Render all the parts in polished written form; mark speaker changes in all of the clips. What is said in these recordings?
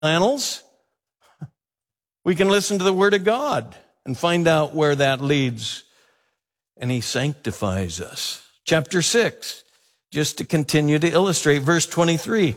Speaker 1: flannels. We can listen to the Word of God and find out where that leads. And He sanctifies us. Chapter 6, just to continue to illustrate, verse 23.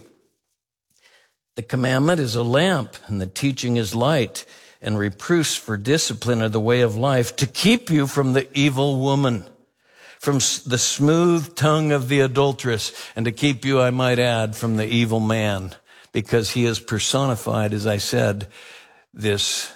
Speaker 1: The commandment is a lamp, and the teaching is light, and reproofs for discipline are the way of life, to keep you from the evil woman, from the smooth tongue of the adulteress, and to keep you, I might add, from the evil man, because he has personified, as I said, this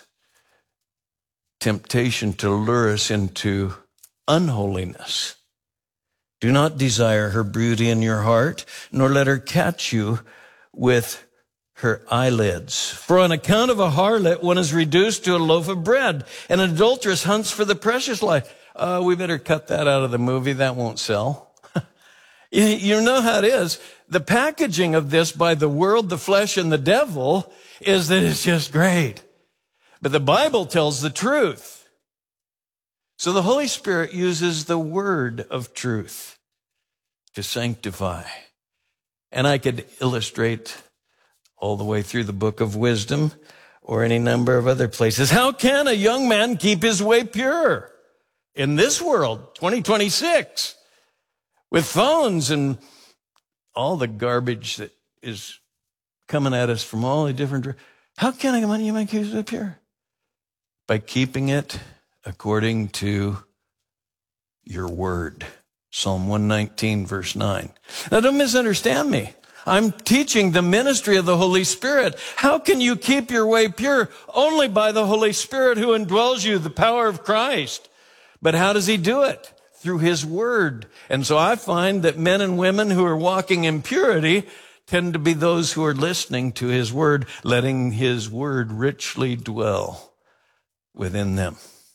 Speaker 1: temptation to lure us into unholiness. Do not desire her beauty in your heart, nor let her catch you with her eyelids. For on account of a harlot, one is reduced to a loaf of bread, and an adulteress hunts for the precious life. We better cut that out of the movie. That won't sell. You know how it is. The packaging of this by the world, the flesh, and the devil is that it's just great. But the Bible tells the truth. So the Holy Spirit uses the word of truth to sanctify. And I could illustrate all the way through the book of wisdom or any number of other places. How can a young man keep his way pure in this world, 2026, with phones and all the garbage that is coming at us from all the different... How can a young man keep his way pure? By keeping it according to your word. Psalm 119, verse 9. Now, don't misunderstand me. I'm teaching the ministry of the Holy Spirit. How can you keep your way pure? Only by the Holy Spirit who indwells you, the power of Christ. But how does He do it? Through His word. And so I find that men and women who are walking in purity tend to be those who are listening to His word, letting His word richly dwell within them.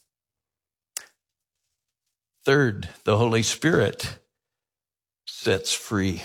Speaker 1: Third, the Holy Spirit sets free.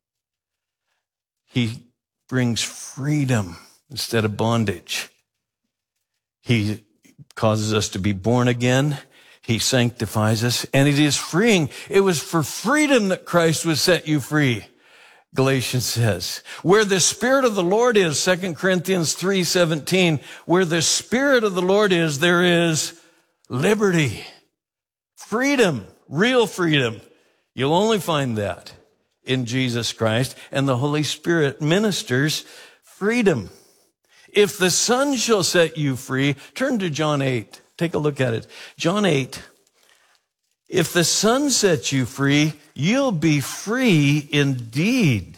Speaker 1: He brings freedom instead of bondage. He causes us to be born again. He sanctifies us, and it is freeing. It was for freedom that Christ was set you free. Galatians says, where the Spirit of the Lord is, 2 Corinthians 3:17, where the Spirit of the Lord is, there is liberty, freedom, real freedom. You'll only find that in Jesus Christ, and the Holy Spirit ministers freedom. If the Son shall set you free, turn to John 8. Take a look at it. John 8. If the Son sets you free, you'll be free indeed.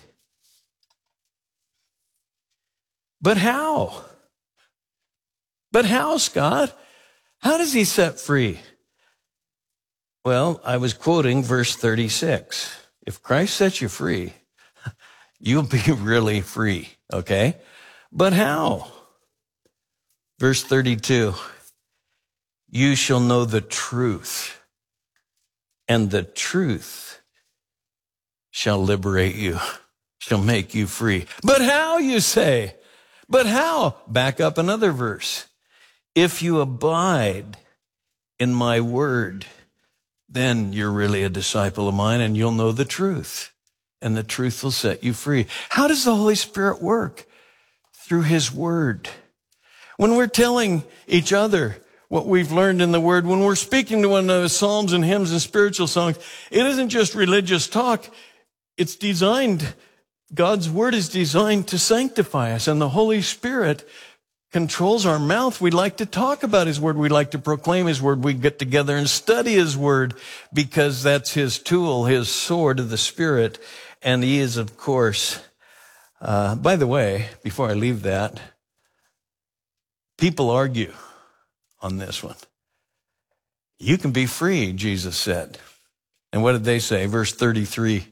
Speaker 1: But how? But how, Scott? How does He set free? Well, I was quoting verse 36. If Christ sets you free, you'll be really free, okay? But how? Verse 32. You shall know the truth, and the truth shall liberate you, shall make you free. But how, you say? But how? Back up another verse. If you abide in my word, then you're really a disciple of mine, and you'll know the truth, and the truth will set you free. How does the Holy Spirit work? Through His word. When we're telling each other what we've learned in the word, when we're speaking to one another, psalms and hymns and spiritual songs, it isn't just religious talk. It's designed, God's word is designed to sanctify us, and the Holy Spirit controls our mouth. We like to talk about His word. We like to proclaim His word. We get together and study His word because that's His tool, His sword of the Spirit. And He is, of course, by the way, before I leave that, people argue on this one. You can be free, Jesus said. And what did they say? Verse 33.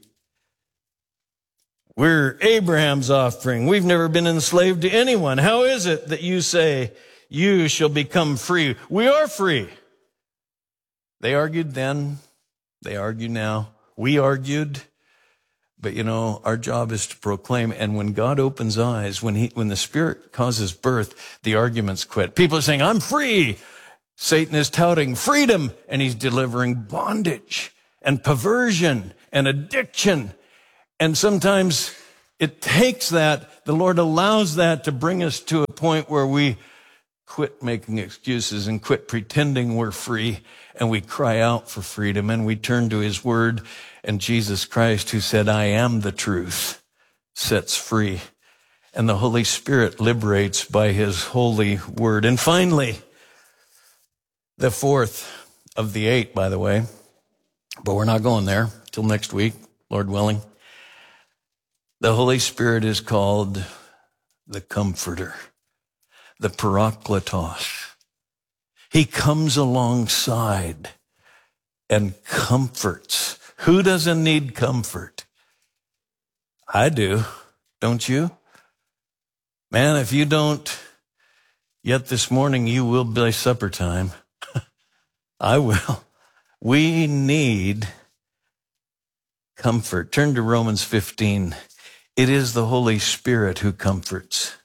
Speaker 1: We're Abraham's offspring. We've never been enslaved to anyone. How is it that you say you shall become free? We are free. They argued then. They argue now. We argued. But you know, our job is to proclaim. And when God opens eyes, when the Spirit causes birth, the arguments quit. People are saying, I'm free. Satan is touting freedom, and he's delivering bondage and perversion and addiction. And sometimes It takes that, the Lord allows that to bring us to a point where we quit making excuses and quit pretending we're free, and we cry out for freedom, and we turn to his word, and Jesus Christ, who said, I am the truth, sets free. And the Holy Spirit liberates by his holy word. And finally, the fourth of the 8, by the way, but we're not going there till next week, Lord willing. The Holy Spirit is called the Comforter, the Parakletos. He comes alongside and comforts. Who doesn't need comfort? I do, don't you? Man, if you don't, yet this morning you will by supper time. I will. We need comfort. Turn to Romans 15. It is the Holy Spirit who comforts.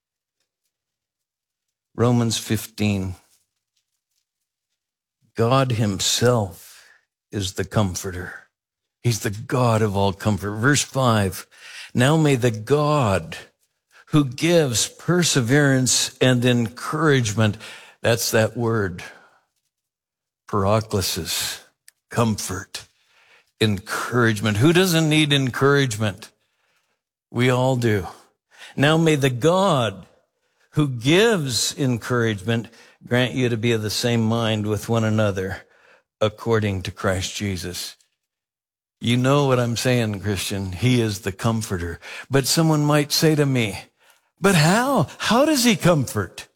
Speaker 1: Romans 15. God himself is the comforter. He's the God of all comfort. Verse 5. Now may the God who gives perseverance and encouragement, that's that word, paraklesis, comfort, encouragement. Who doesn't need encouragement? We all do. Now may the God who gives encouragement grant you to be of the same mind with one another according to Christ Jesus. You know what I'm saying, Christian. He is the comforter. But someone might say to me, but how? How does he comfort?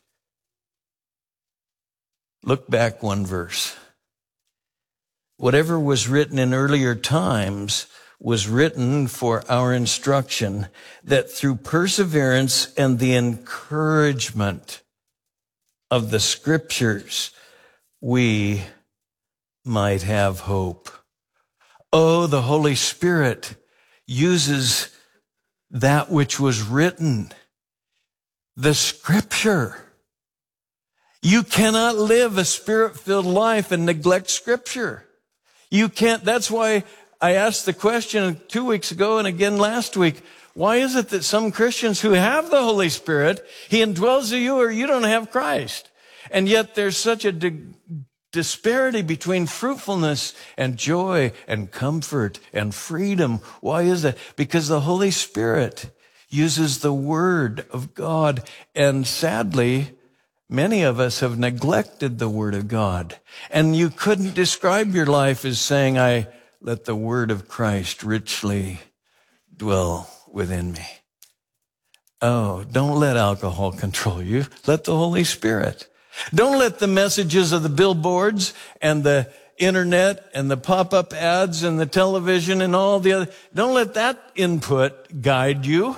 Speaker 1: Look back one verse. Whatever was written in earlier times was written for our instruction, that through perseverance and the encouragement of the scriptures, we might have hope. Oh, the Holy Spirit uses that which was written, the scripture. You cannot live a spirit-filled life and neglect scripture. You can't. That's why I asked the question 2 weeks ago and again last week. Why is it that some Christians who have the Holy Spirit, he indwells in you, or you don't have Christ? And yet there's such a disparity between fruitfulness and joy and comfort and freedom. Why is that? Because the Holy Spirit uses the Word of God. And sadly, many of us have neglected the Word of God. And you couldn't describe your life as saying, I let the Word of Christ richly dwell within me. Oh, don't let alcohol control you. Let the Holy Spirit. Don't let the messages of the billboards and the internet and the pop-up ads and the television and all the other, don't let that input guide you.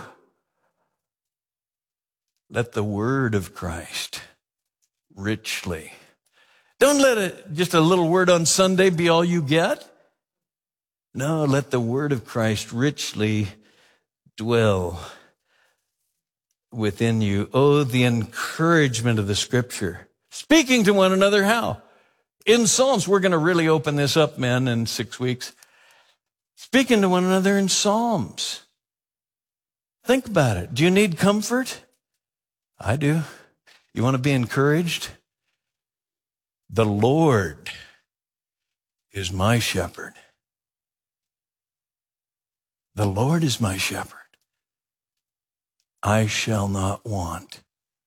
Speaker 1: Let the Word of Christ richly. Don't let just a little word on Sunday be all you get. No, let the Word of Christ richly dwell within you. Oh, the encouragement of the Scripture. Speaking to one another, how? In Psalms. We're going to really open this up, men, in 6 weeks. Speaking to one another in Psalms. Think about it. Do you need comfort? I do. You want to be encouraged? The Lord is my shepherd. The Lord is my shepherd. I shall not want.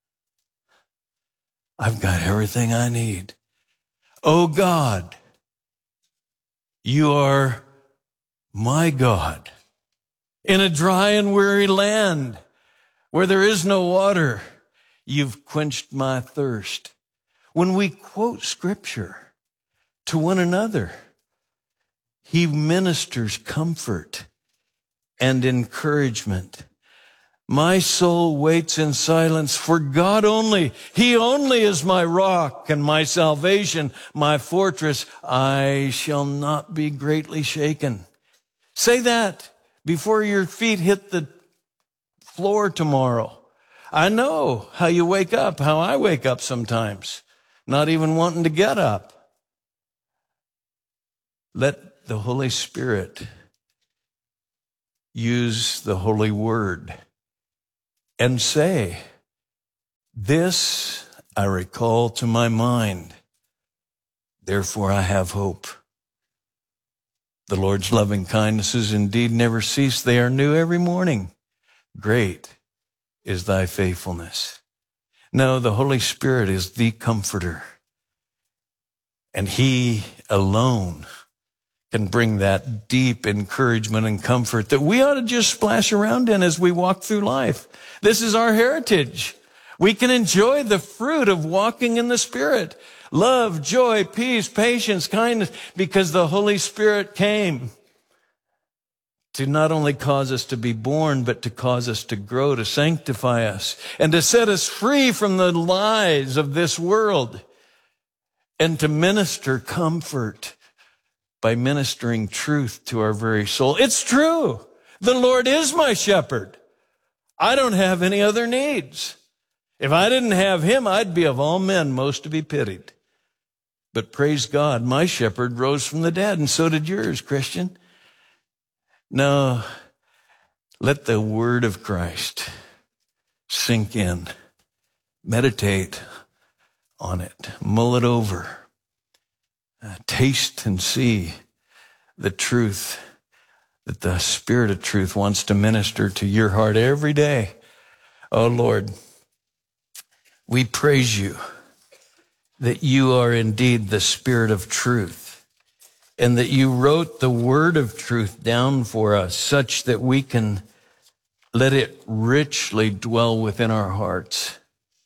Speaker 1: I've got everything I need. Oh God, you are my God. In a dry and weary land where there is no water, you've quenched my thirst. When we quote Scripture to one another, he ministers comfort and encouragement. My soul waits in silence for God only. He only is my rock and my salvation, my fortress. I shall not be greatly shaken. Say that before your feet hit the floor tomorrow. I know how you wake up, how I wake up sometimes, not even wanting to get up. Let the Holy Spirit use the holy word and say, "This I recall to my mind, therefore I have hope. The Lord's loving kindnesses indeed never cease. They are new every morning. Great is thy faithfulness." No, the Holy Spirit is the comforter, and he alone can bring that deep encouragement and comfort that we ought to just splash around in as we walk through life. This is our heritage. We can enjoy the fruit of walking in the Spirit. Love, joy, peace, patience, kindness, because the Holy Spirit came to not only cause us to be born, but to cause us to grow, to sanctify us, and to set us free from the lies of this world, and to minister comfort by ministering truth to our very soul. It's true. The Lord is my shepherd. I don't have any other needs. If I didn't have him, I'd be of all men most to be pitied. But praise God, my shepherd rose from the dead, and so did yours, Christian. No, let the word of Christ sink in. Meditate on it. Mull it over. Taste and see the truth that the Spirit of truth wants to minister to your heart every day. Oh, Lord, we praise you that you are indeed the Spirit of truth, and that you wrote the word of truth down for us such that we can let it richly dwell within our hearts,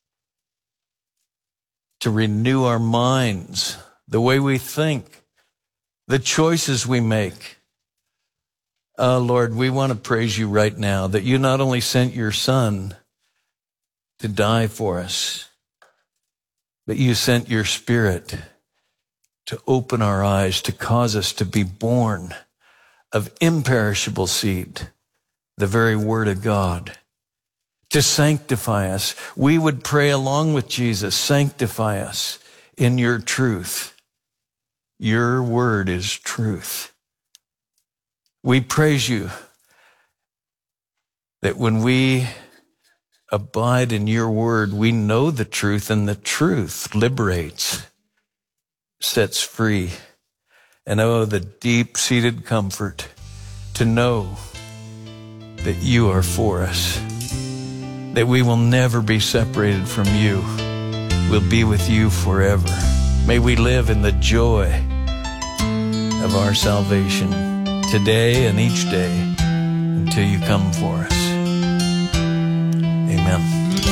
Speaker 1: to renew our minds, the way we think, the choices we make. Lord, we want to praise you right now that you not only sent your Son to die for us, but you sent your Spirit to open our eyes, to cause us to be born of imperishable seed, the very Word of God, to sanctify us. We would pray along with Jesus, sanctify us in your truth. Your word is truth. We praise you that when we abide in your word, we know the truth, and the truth liberates, sets free. And oh, the deep-seated comfort to know that you are for us, that we will never be separated from you. We'll be with you forever. May we live in the joy of our salvation today and each day until you come for us. Amen.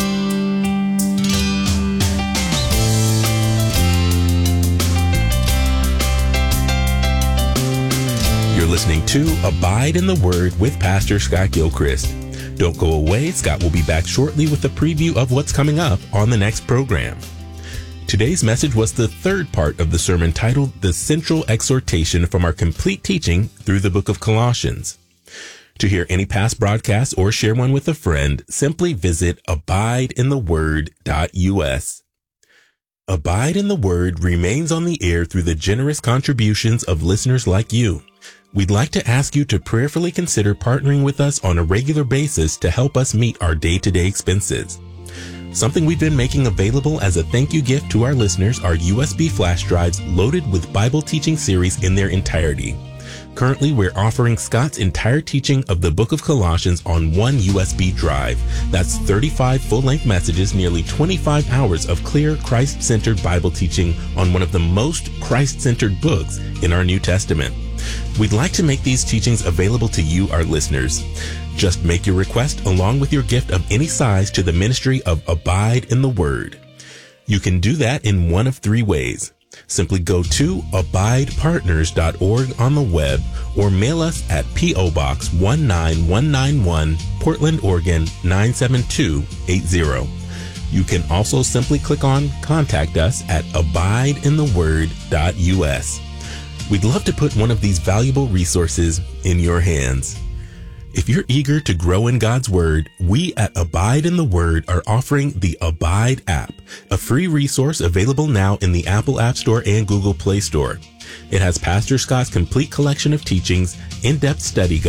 Speaker 2: You're listening to Abide in the Word with Pastor Scott Gilchrist. Don't go away. Scott will be back shortly with a preview of what's coming up on the next program. Today's message was the third part of the sermon titled The Central Exhortation from our complete teaching through the book of Colossians. To hear any past broadcasts or share one with a friend, simply visit abideintheword.us. Abide in the Word remains on the air through the generous contributions of listeners like you. We'd like to ask you to prayerfully consider partnering with us on a regular basis to help us meet our day-to-day expenses. Something we've been making available as a thank you gift to our listeners are USB flash drives loaded with Bible teaching series in their entirety. Currently, we're offering Scott's entire teaching of the book of Colossians on one USB drive. That's 35 full-length messages, nearly 25 hours of clear, Christ-centered Bible teaching on one of the most Christ-centered books in our New Testament. We'd like to make these teachings available to you, our listeners. Just make your request along with your gift of any size to the ministry of Abide in the Word. You can do that in one of three ways. Simply go to abidepartners.org on the web or mail us at P.O. Box 19191, Portland, Oregon 97280. You can also simply click on Contact Us at abideintheword.us. We'd love to put one of these valuable resources in your hands. If you're eager to grow in God's Word, we at Abide in the Word are offering the Abide app, a free resource available now in the Apple App Store and Google Play Store. It has Pastor Scott's complete collection of teachings, in-depth study guides,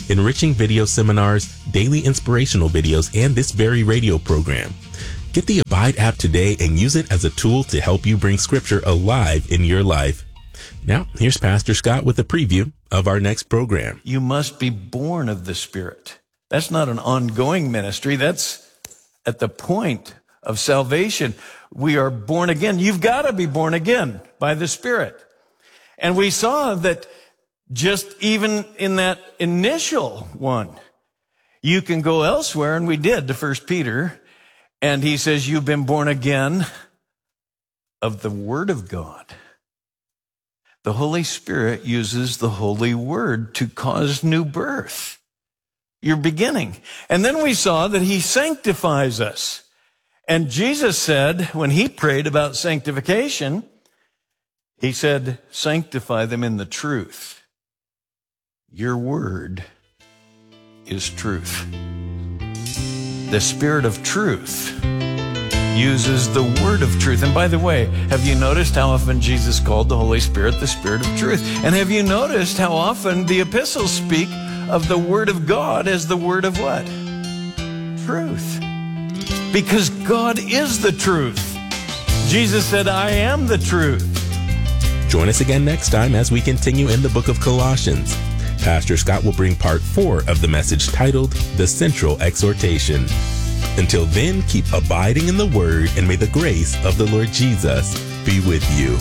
Speaker 2: enriching video seminars, daily inspirational videos, and this very radio program. Get the Abide app today and use it as a tool to help you bring Scripture alive in your life. Now, here's Pastor Scott with a preview of our next program.
Speaker 1: You must be born of the Spirit. That's not an ongoing ministry. That's at the point of salvation. We are born again. You've got to be born again by the Spirit. And we saw that just even in that initial one, you can go elsewhere, and we did to 1 Peter, and he says, you've been born again of the Word of God. The Holy Spirit uses the Holy Word to cause new birth. You're beginning. And then we saw that he sanctifies us. And Jesus said, when he prayed about sanctification, he said, sanctify them in the truth. Your word is truth. The Spirit of truth uses the word of truth. And by the way, have you noticed how often Jesus called the Holy Spirit the Spirit of truth? And have you noticed how often the epistles speak of the word of God as the word of what? Truth. Because God is the truth. Jesus said, I am the truth.
Speaker 2: Join us again next time as we continue in the book of Colossians. Pastor Scott will bring part 4 of the message titled The Central Exhortation. Until then, keep abiding in the Word, and may the grace of the Lord Jesus be with you.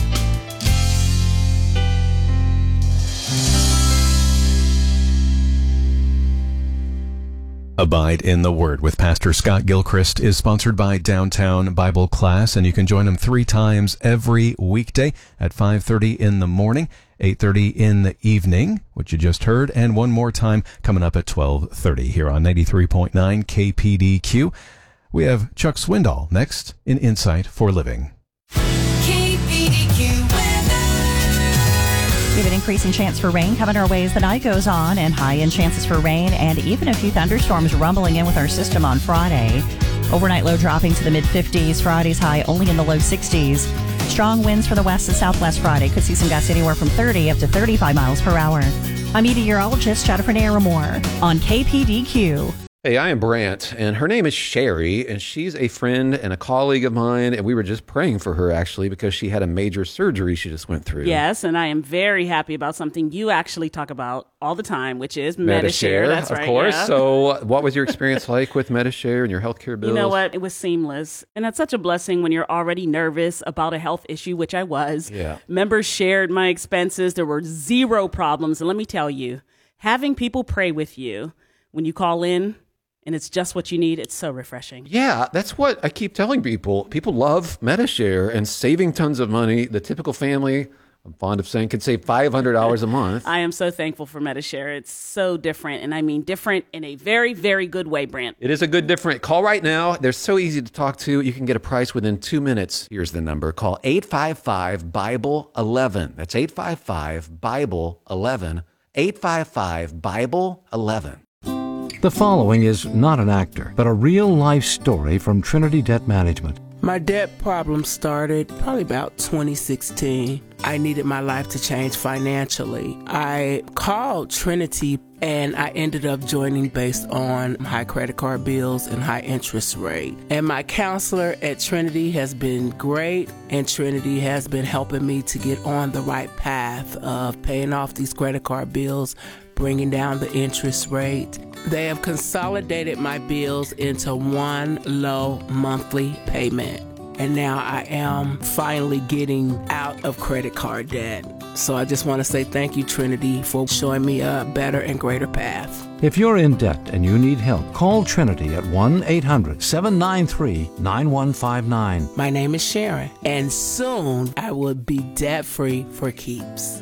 Speaker 3: Abide in the Word with Pastor Scott Gilchrist is sponsored by Downtown Bible Class, and you can join them 3 times every weekday at 5:30 in the morning, 8:30 in the evening, which you just heard, and one more time coming up at 12:30 here on 93.9 KPDQ. We have Chuck Swindoll next in Insight for Living.
Speaker 4: We have an increasing chance for rain coming our way as the night goes on, and high-end chances for rain and even a few thunderstorms rumbling in with our system on Friday. Overnight low dropping to the mid-50s. Friday's high only in the low 60s. Strong winds for the west and southwest Friday. Could see some gusts anywhere from 30 up to 35 miles per hour. I'm meteorologist Jennifer Naramore on KPDQ.
Speaker 5: Hey, I am Brant, and her name is Sherry, and she's a friend and a colleague of mine, and we were just praying for her, actually, because she had a major surgery she just went through.
Speaker 6: Yes, and I am very happy about something you actually talk about all the time, which is Medi-Share. That's right,
Speaker 5: of course.
Speaker 6: Yeah.
Speaker 5: So what was your experience like with Medi-Share and your healthcare bills?
Speaker 6: You know what? It was seamless, and that's such a blessing when you're already nervous about a health issue, which I was.
Speaker 5: Yeah.
Speaker 6: Members shared my expenses. There were 0 problems, and let me tell you, having people pray with you when you call in, and it's just what you need, it's so refreshing.
Speaker 5: Yeah, that's what I keep telling people. People love Medi-Share and saving tons of money. The typical family, I'm fond of saying, could save $500 a month.
Speaker 6: I am so thankful for Medi-Share. It's so different, and I mean different in a very, very good way, Brant.
Speaker 5: It is a good different. Call right now. They're so easy to talk to. You can get a price within 2 minutes. Here's the number. Call 855-BIBLE-11. That's 855-BIBLE-11. 855-BIBLE-11.
Speaker 7: The following is not an actor, but a real-life story from Trinity Debt Management.
Speaker 8: My debt problem started probably about 2016. I needed my life to change financially. I called Trinity and I ended up joining based on high credit card bills and high interest rate. And my counselor at Trinity has been great, and Trinity has been helping me to get on the right path of paying off these credit card bills, bringing down the interest rate. They have consolidated my bills into one low monthly payment. And now I am finally getting out of credit card debt. So I just want to say thank you, Trinity, for showing me a better and greater path.
Speaker 7: If you're in debt and you need help, call Trinity at 1-800-793-9159.
Speaker 8: My name is Sharon, and soon I will be debt-free for keeps.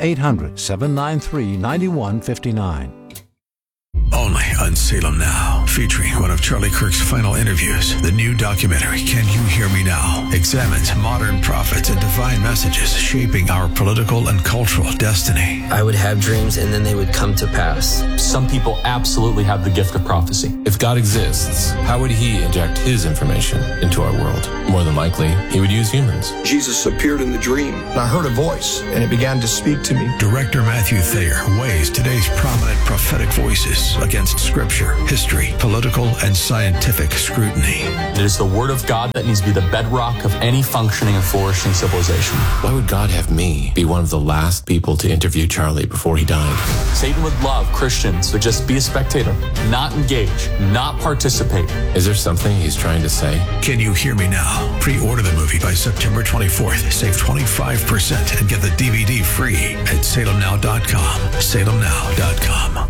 Speaker 7: 1-800-793-9159.
Speaker 9: Only on Salem Now. featuring one of Charlie Kirk's final interviews. The new documentary, Can You Hear Me Now?, examines modern prophets and divine messages shaping our political and cultural destiny.
Speaker 10: I would have dreams and then they would come to pass.
Speaker 11: Some people absolutely have the gift of prophecy.
Speaker 12: If God exists, how would he inject his information into our world? More than likely, he would use humans.
Speaker 13: Jesus appeared in the dream, and I heard a voice, and it began to speak to me.
Speaker 9: Director Matthew Thayer weighs today's prominent prophetic voices against scripture, history, political, and scientific scrutiny.
Speaker 11: It is the Word of God that needs to be the bedrock of any functioning and flourishing civilization.
Speaker 12: Why would God have me be one of the last people to interview Charlie before he died?
Speaker 11: Satan would love Christians to just be a spectator, not engage, not participate.
Speaker 12: Is there something he's trying to say?
Speaker 9: Can You Hear Me Now? Pre-order the movie by September 24th. Save 25% and get the DVD free at salemnow.com. salemnow.com.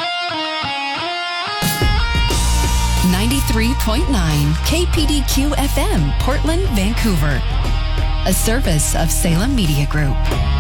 Speaker 14: 93.9 KPDQ FM, Portland, Vancouver. A service of Salem Media Group.